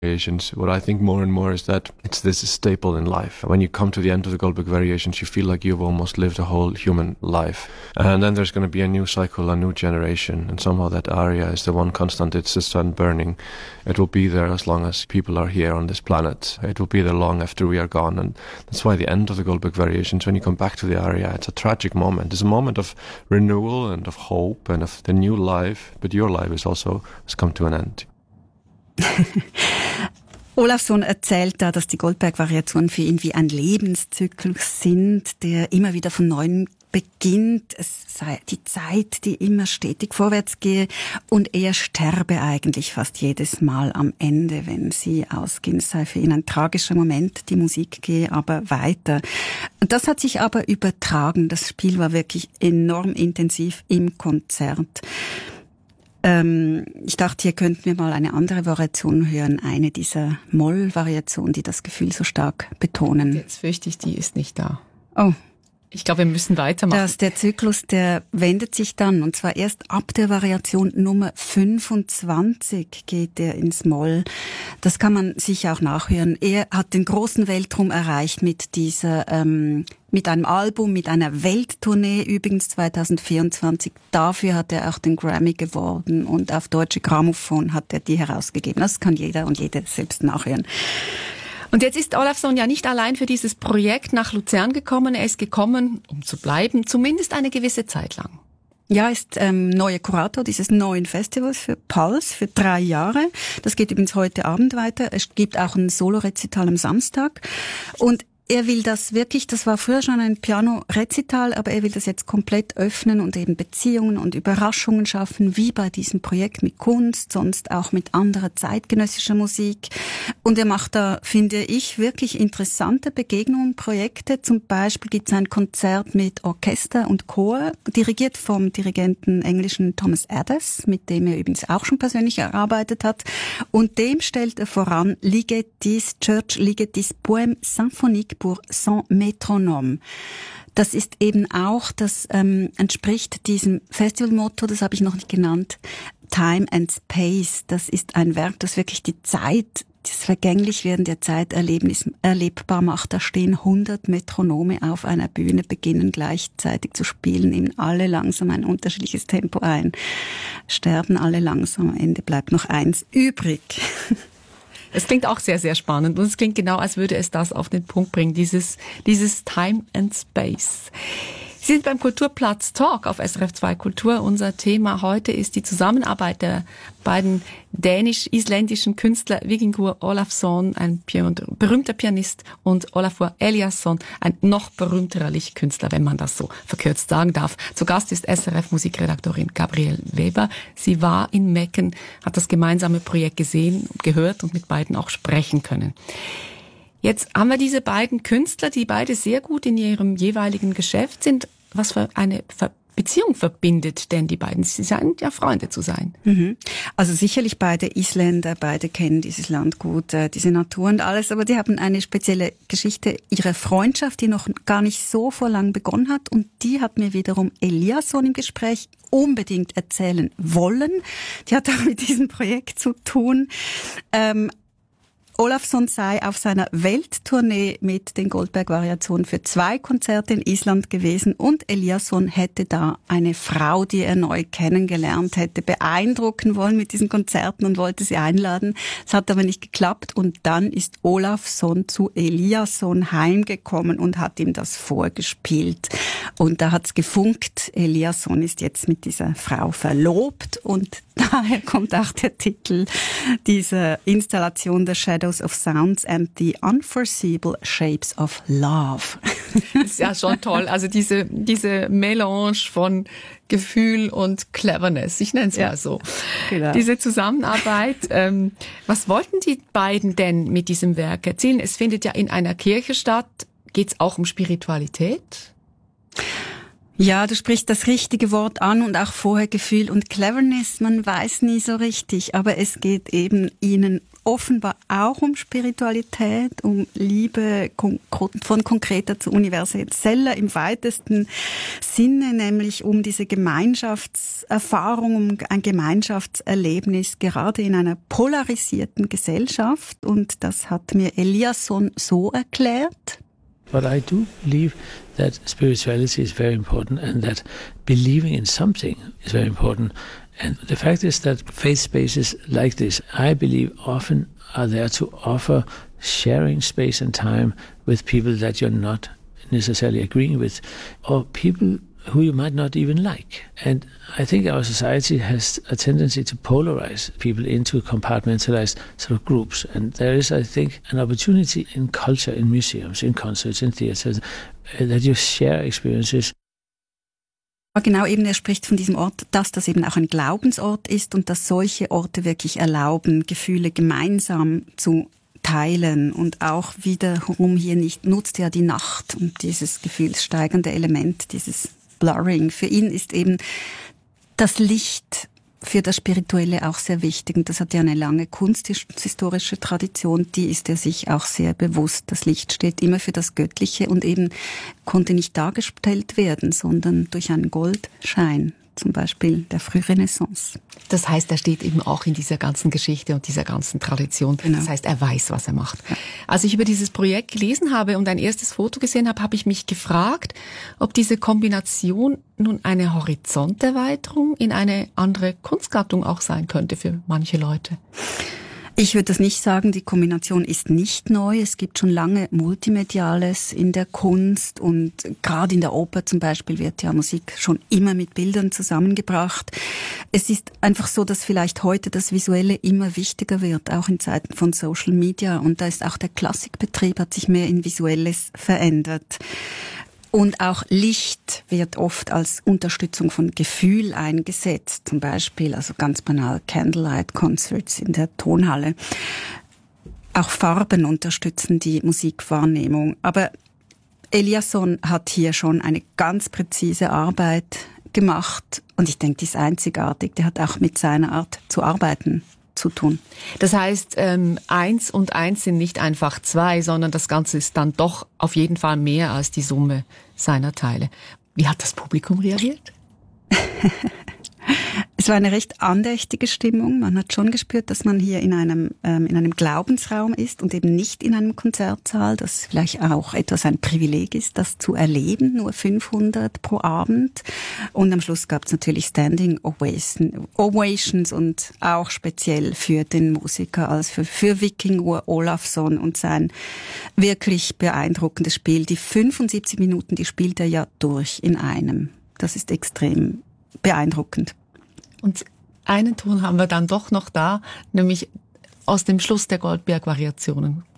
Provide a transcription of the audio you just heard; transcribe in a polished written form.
Variations. What I think more and more is that it's this staple in life. When you come to the end of the Goldberg Variations, you feel like you've almost lived a whole human life. And then there's going to be a new cycle, a new generation, and somehow that aria is the one constant. It's the sun burning. It will be there as long as people are here on this planet. It will be there long after we are gone, and that's why the end of the Goldberg Variations, when you come back to the aria, it's a tragic moment. It's a moment of renewal and of hope and of the new life, but your life has come to an end. Olafsson erzählt da, dass die Goldberg-Variationen für ihn wie ein Lebenszyklus sind, der immer wieder von neuem beginnt. Es sei die Zeit, die immer stetig vorwärts gehe, und er sterbe eigentlich fast jedes Mal am Ende, wenn sie ausgehen. Es sei für ihn ein tragischer Moment, die Musik gehe aber weiter. Und das hat sich aber übertragen. Das Spiel war wirklich enorm intensiv im Konzert. Ich dachte, hier könnten wir mal eine andere Variation hören, eine dieser Moll-Variationen, die das Gefühl so stark betonen. Jetzt fürchte ich, die ist nicht da. Oh. Ich glaube, wir müssen weitermachen. Der Zyklus, der wendet sich dann, und zwar erst ab der Variation Nummer 25 geht er ins Moll. Das kann man sich auch nachhören. Er hat den großen Weltruhm erreicht mit mit einem Album, mit einer Welttournee, übrigens 2024. Dafür hat er auch den Grammy gewonnen, und auf Deutsche Grammophon hat er die herausgegeben. Das kann jeder und jede selbst nachhören. Und jetzt ist Olafsson ja nicht allein für dieses Projekt nach Luzern gekommen. Er ist gekommen, um zu bleiben, zumindest eine gewisse Zeit lang. Ja, ist neuer Kurator dieses neuen Festivals für Pulse für 3 Jahre. Das geht übrigens heute Abend weiter. Es gibt auch ein Solo-Rezital am Samstag. Und er will das wirklich, das war früher schon ein Piano-Rezital, aber er will das jetzt komplett öffnen und eben Beziehungen und Überraschungen schaffen, wie bei diesem Projekt mit Kunst, sonst auch mit anderer zeitgenössischer Musik. Und er macht da, finde ich, wirklich interessante Begegnungen, Projekte. Zum Beispiel gibt es ein Konzert mit Orchester und Chor, dirigiert vom Dirigenten englischen Thomas Addis, mit dem er übrigens auch schon persönlich gearbeitet hat. Und dem stellt er voran Church Ligeti Poème Symphonique pour 100 Métronomes. Das ist eben auch, das entspricht diesem Festivalmotto, das habe ich noch nicht genannt, Time and Space. Das ist ein Werk, das wirklich die Zeit, das Vergänglichwerden der Zeit erlebbar macht. Da stehen 100 Metronome auf einer Bühne, beginnen gleichzeitig zu spielen, nehmen alle langsam ein unterschiedliches Tempo ein, sterben alle langsam, am Ende bleibt noch eins übrig. Es klingt auch sehr, sehr spannend, und es klingt genau, als würde es das auf den Punkt bringen, dieses Time and Space. Sie sind beim Kulturplatz Talk auf SRF 2 Kultur. Unser Thema heute ist die Zusammenarbeit der beiden dänisch-isländischen Künstler Vikingur Olafsson, ein berühmter Pianist, und Olafur Eliasson, ein noch berühmterer Lichtkünstler, wenn man das so verkürzt sagen darf. Zu Gast ist SRF-Musikredaktorin Gabrielle Weber. Sie war in Mecken, hat das gemeinsame Projekt gesehen, gehört und mit beiden auch sprechen können. Jetzt haben wir diese beiden Künstler, die beide sehr gut in ihrem jeweiligen Geschäft sind. Was für eine Beziehung verbindet denn die beiden? Sie scheinen ja Freunde zu sein. Also sicherlich beide Isländer, beide kennen dieses Land gut, diese Natur und alles, aber die haben eine spezielle Geschichte ihrer Freundschaft, die noch gar nicht so vor lang begonnen hat, und die hat mir wiederum Eliasson im Gespräch unbedingt erzählen wollen. Die hat auch mit diesem Projekt zu tun. Olafsson sei auf seiner Welttournee mit den Goldberg-Variationen für 2 Konzerte in Island gewesen, und Eliasson hätte da eine Frau, die er neu kennengelernt hätte, beeindrucken wollen mit diesen Konzerten und wollte sie einladen. Es hat aber nicht geklappt, und dann ist Olafsson zu Eliasson heimgekommen und hat ihm das vorgespielt. Und da hat's gefunkt. Eliasson ist jetzt mit dieser Frau verlobt, und daher kommt auch der Titel dieser Installation, The Shadows of Sounds and the Unforeseeable Shapes of Love. Das ist ja schon toll. Also diese Melange von Gefühl und Cleverness, ich nenne es mal so. Genau. Diese Zusammenarbeit, was wollten die beiden denn mit diesem Werk erzählen? Es findet ja in einer Kirche statt. Geht es auch um Spiritualität? Ja, du sprichst das richtige Wort an, und auch vorher Gefühl und Cleverness, man weiß nie so richtig, aber es geht eben ihnen offenbar auch um Spiritualität, um Liebe von konkreter zu universeller im weitesten Sinne, nämlich um diese Gemeinschaftserfahrung, um ein Gemeinschaftserlebnis, gerade in einer polarisierten Gesellschaft. Und das hat mir Eliasson so erklärt. But I do believe that spirituality is very important and that believing in something is very important. And the fact is that faith spaces like this, I believe, often are there to offer sharing space and time with people that you're not necessarily agreeing with, or people who you might not even like. And I think our society has a tendency to polarize people into compartmentalized sort of groups. And there is, I think, an opportunity in culture, in museums, in concerts, in theaters, that you share experiences. Genau, eben er spricht von diesem Ort, dass das eben auch ein Glaubensort ist und dass solche Orte wirklich erlauben, Gefühle gemeinsam zu teilen und auch wiederum hier nicht nutzt ja die Nacht und dieses gefühlssteigernde Element, dieses Blurring. Für ihn ist eben das Licht für das Spirituelle auch sehr wichtig. Und das hat ja eine lange kunsthistorische Tradition, die ist er sich auch sehr bewusst. Das Licht steht immer für das Göttliche und eben konnte nicht dargestellt werden, sondern durch einen Goldschein, zum Beispiel der Frührenaissance. Das heißt, er steht eben auch in dieser ganzen Geschichte und dieser ganzen Tradition. Genau. Das heißt, er weiß, was er macht. Ja. Als ich über dieses Projekt gelesen habe und ein erstes Foto gesehen habe, habe ich mich gefragt, ob diese Kombination nun eine Horizonterweiterung in eine andere Kunstgattung auch sein könnte für manche Leute. Ich würde das nicht sagen, die Kombination ist nicht neu. Es gibt schon lange Multimediales in der Kunst und gerade in der Oper zum Beispiel wird ja Musik schon immer mit Bildern zusammengebracht. Es ist einfach so, dass vielleicht heute das Visuelle immer wichtiger wird, auch in Zeiten von Social Media, und da ist auch der Klassikbetrieb, hat sich mehr in Visuelles verändert. Und auch Licht wird oft als Unterstützung von Gefühl eingesetzt. Zum Beispiel, also ganz banal, Candlelight Concerts in der Tonhalle. Auch Farben unterstützen die Musikwahrnehmung. Aber Eliasson hat hier schon eine ganz präzise Arbeit gemacht. Und ich denke, die ist einzigartig. Der hat auch mit seiner Art zu arbeiten zu tun. Das heißt, 1 und 1 sind nicht einfach 2, sondern das Ganze ist dann doch auf jeden Fall mehr als die Summe seiner Teile. Wie hat das Publikum reagiert? Es war eine recht andächtige Stimmung. Man hat schon gespürt, dass man hier in einem Glaubensraum ist und eben nicht in einem Konzertsaal, das vielleicht auch etwas ein Privileg ist, das zu erleben, nur 500 pro Abend. Und am Schluss gab es natürlich Standing Ovations und auch speziell für den Musiker, also für Vikingur Olafsson und sein wirklich beeindruckendes Spiel. Die 75 Minuten, die spielt er ja durch in einem. Das ist extrem beeindruckend. Und einen Ton haben wir dann doch noch da, nämlich aus dem Schluss der Goldberg-Variationen.